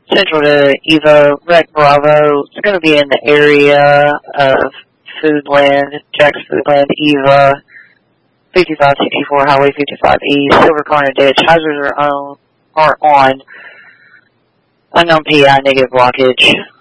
central to Evo, Rec Bravo. It's going to be in the area of Foodland, Jack's Foodland, Eva, 5564 Highway 55 East, Silver Corner Ditch. Hazards are on unknown PI, negative blockage.